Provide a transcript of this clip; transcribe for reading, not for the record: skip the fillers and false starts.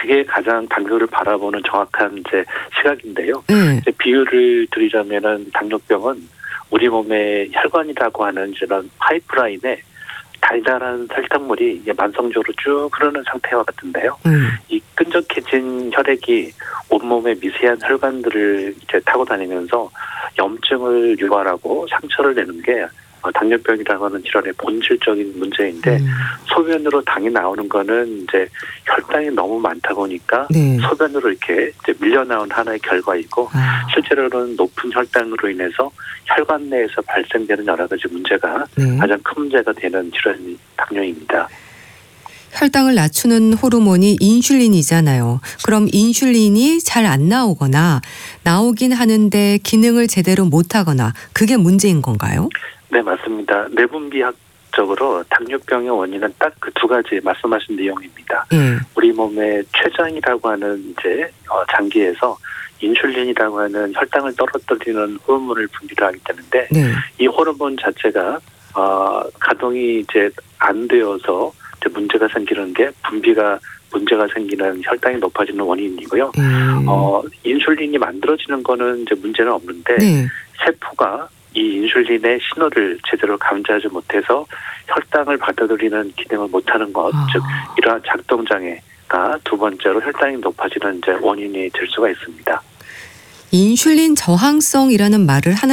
그게 가장 당뇨를 바라보는 정확한 이제 시각인데요. 네. 이제 비유를 드리자면은 당뇨병은 우리 몸의 혈관이라고 하는 이런 파이프라인에 달달한 혈당물이 이제 만성적으로 쭉 흐르는 상태와 같은데요. 이 끈적해진 혈액이 온몸의 미세한 혈관들을 이제 타고 다니면서 염증을 유발하고 상처를 내는 게 당뇨병이라고 하는 질환의 본질적인 문제인데 소변으로 당이 나오는 거는 이제 혈당이 너무 많다 보니까 네. 소변으로 이렇게 이제 밀려 나온 하나의 결과이고 실제로는 높은 혈당으로 인해서 혈관 내에서 발생되는 여러 가지 문제가 네. 가장 큰 문제가 되는 질환이 당뇨입니다. 혈당을 낮추는 호르몬이 인슐린이잖아요. 그럼 인슐린이 잘 안 나오거나 나오긴 하는데 기능을 제대로 못하거나 그게 문제인 건가요? 네, 맞습니다. 내분비학적으로 당뇨병의 원인은 딱 그 두 가지 말씀하신 내용입니다. 예. 우리 몸의 췌장이라고 하는 이제 장기에서 인슐린이라고 하는 혈당을 떨어뜨리는 호르몬을 분비를 하게 되는데 네. 이 호르몬 자체가 가동이 이제 안 되어서 이제 문제가 생기는 게 분비가 문제가 생기는 혈당이 높아지는 원인이고요. 인슐린이 만들어지는 거는 이제 문제는 없는데 네. 세포가 이 인슐린의 신호를 제대로 감지하지 못해서 혈당을 받아들이는 기능을 못하는 것, 즉 이러한 작동 장애가 두 번째로 혈당이 높아지는 이제 원인이 될 수가 있습니다. 인슐린 저항성이라는 말을 하는